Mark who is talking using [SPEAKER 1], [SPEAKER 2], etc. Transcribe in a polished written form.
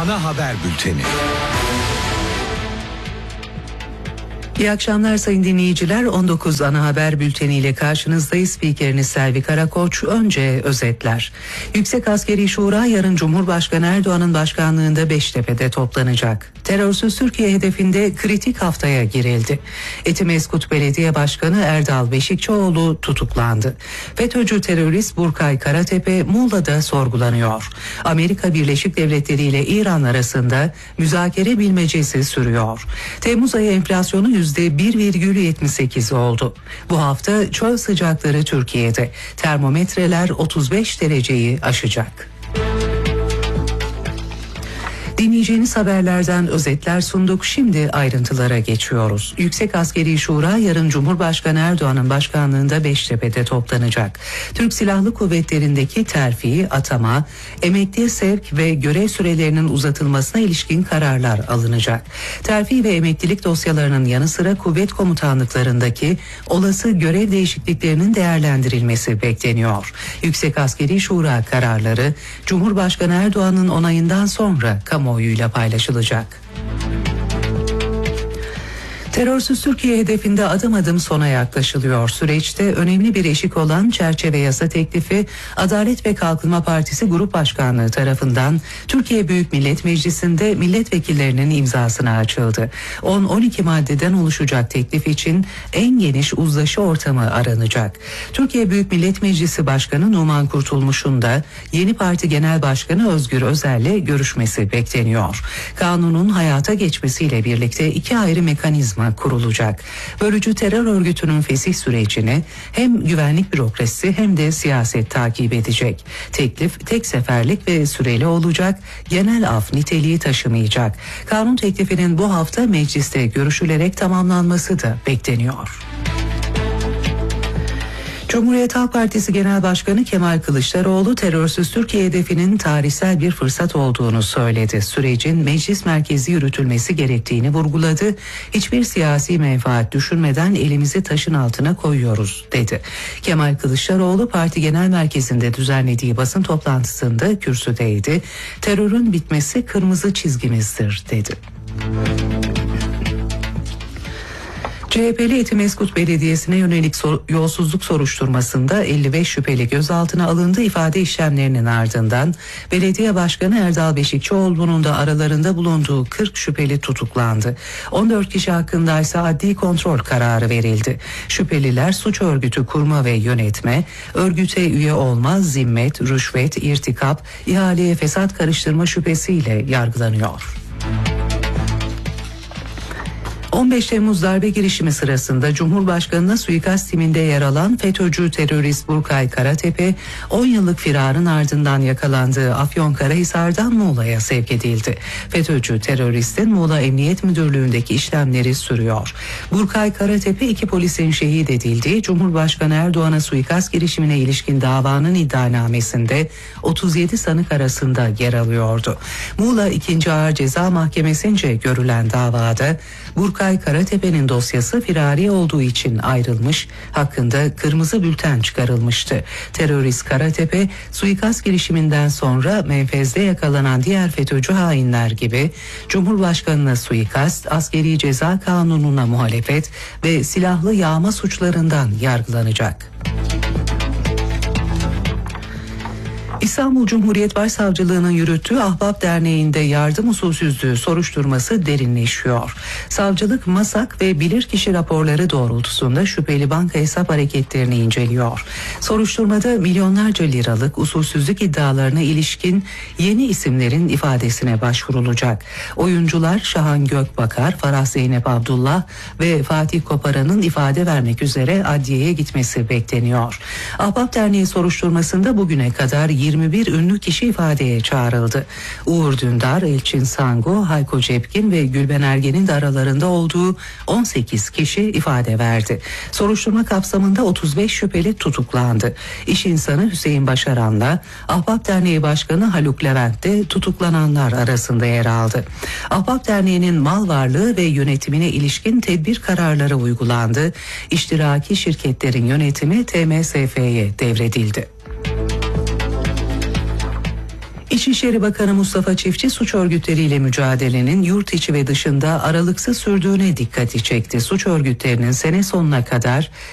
[SPEAKER 1] ana haber bülteni.
[SPEAKER 2] İyi akşamlar sayın dinleyiciler. 19 ana haber bülteniyle karşınızdayız. Spikeriniz Selvi Karakoç. Önce özetler. Yüksek Askeri Şura yarın Cumhurbaşkanı Erdoğan'ın başkanlığında Beştepe'de toplanacak. Terörsüz Türkiye hedefinde kritik haftaya girildi. Etimeskut Belediye Başkanı Erdal Beşikçioğlu tutuklandı. FETÖ'cü terörist Burkay Karatepe Muğla'da sorgulanıyor. Amerika Birleşik Devletleri ile İran arasında müzakere bilmecesi sürüyor. Temmuz ayı enflasyonu %1,78 oldu. Bu hafta çöl sıcakları Türkiye'de. Termometreler 35 dereceyi aşacak. Dinleyeceğiniz haberlerden özetler sunduk. Şimdi ayrıntılara geçiyoruz. Yüksek Askeri Şura yarın Cumhurbaşkanı Erdoğan'ın başkanlığında Beştepe'de toplanacak. Türk Silahlı Kuvvetleri'ndeki terfi, atama, emekli sevk ve görev sürelerinin uzatılmasına ilişkin kararlar alınacak. Terfi ve emeklilik dosyalarının yanı sıra kuvvet komutanlıklarındaki olası görev değişikliklerinin değerlendirilmesi bekleniyor. Yüksek Askeri Şura kararları Cumhurbaşkanı Erdoğan'ın onayından sonra kamuoyuyla paylaşılacak. Terörsüz Türkiye hedefinde adım adım sona yaklaşılıyor. Süreçte önemli bir eşik olan çerçeve yasa teklifi Adalet ve Kalkınma Partisi Grup Başkanlığı tarafından Türkiye Büyük Millet Meclisi'nde milletvekillerinin imzasına açıldı. 10-12 maddeden oluşacak teklif için en geniş uzlaşı ortamı aranacak. Türkiye Büyük Millet Meclisi Başkanı Numan Kurtulmuş'un da yeni parti Genel Başkanı Özgür Özel'le görüşmesi bekleniyor. Kanunun hayata geçmesiyle birlikte iki ayrı mekanizma kurulacak. Bölücü terör örgütünün fesih sürecini hem güvenlik bürokrasisi hem de siyaset takip edecek. Teklif tek seferlik ve süreli olacak, genel af niteliği taşımayacak. Kanun teklifinin bu hafta mecliste görüşülerek tamamlanması da bekleniyor. Cumhuriyet Halk Partisi Genel Başkanı Kemal Kılıçdaroğlu terörsüz Türkiye hedefinin tarihsel bir fırsat olduğunu söyledi. Sürecin meclis merkezi yürütülmesi gerektiğini vurguladı. Hiçbir siyasi menfaat düşünmeden elimizi taşın altına koyuyoruz dedi. Kemal Kılıçdaroğlu parti genel merkezinde düzenlediği basın toplantısında kürsüdeydi. Terörün bitmesi kırmızı çizgimizdir dedi. CHP'li Etimeskut Belediyesi'ne yönelik yolsuzluk soruşturmasında 55 şüpheli gözaltına alındı. İfade işlemlerinin ardından belediye başkanı Erdal Beşikçioğlu'nun da aralarında bulunduğu 40 şüpheli tutuklandı. 14 kişi hakkında ise adli kontrol kararı verildi. Şüpheliler suç örgütü kurma ve yönetme, örgüte üye olma, zimmet, rüşvet, irtikap, ihaleye fesat karıştırma şüphesiyle yargılanıyor. 15 Temmuz darbe girişimi sırasında Cumhurbaşkanı'na suikast timinde yer alan FETÖ'cü terörist Burkay Karatepe 10 yıllık firarın ardından yakalandığı Afyonkarahisar'dan Muğla'ya sevk edildi. FETÖ'cü teröristin Muğla Emniyet Müdürlüğü'ndeki işlemleri sürüyor. Burkay Karatepe iki polisin şehit edildiği Cumhurbaşkanı Erdoğan'a suikast girişimine ilişkin davanın iddianamesinde 37 sanık arasında yer alıyordu. Muğla 2. Ağır Ceza Mahkemesi'nce görülen davada Burkay Karatepe'nin dosyası firari olduğu için ayrılmış, hakkında kırmızı bülten çıkarılmıştı. Terörist Karatepe, suikast girişiminden sonra menfezde yakalanan diğer FETÖ'cü hainler gibi Cumhurbaşkanı'na suikast, askeri ceza kanununa muhalefet ve silahlı yağma suçlarından yargılanacak. İstanbul Cumhuriyet Başsavcılığı'nın yürüttüğü Ahbap Derneği'nde yardım usulsüzlüğü soruşturması derinleşiyor. Savcılık masak ve bilirkişi raporları doğrultusunda şüpheli banka hesap hareketlerini inceliyor. Soruşturmada milyonlarca liralık usulsüzlük iddialarına ilişkin yeni isimlerin ifadesine başvurulacak. Oyuncular Şahan Gökbakar, Farah Zeynep Abdullah ve Fatih Koparan'ın ifade vermek üzere adliyeye gitmesi bekleniyor. Ahbap Derneği soruşturmasında bugüne kadar 21 ünlü kişi ifadeye çağrıldı. Uğur Dündar, Elçin Sango, Hayko Cepkin ve Gülben Ergen'in de aralarında olduğu 18 kişi ifade verdi. Soruşturma kapsamında 35 şüpheli tutuklandı. İş insanı Hüseyin Başaran'la Ahbap Derneği Başkanı Haluk Levent de tutuklananlar arasında yer aldı. Ahbap Derneği'nin mal varlığı ve yönetimine ilişkin tedbir kararları uygulandı. İştiraki şirketlerin yönetimi TMSF'ye devredildi. İçişleri Bakanı Mustafa Çiftçi suç örgütleriyle mücadelenin yurt içi ve dışında aralıksız sürdüğüne dikkati çekti. Suç örgütlerinin sene sonuna kadar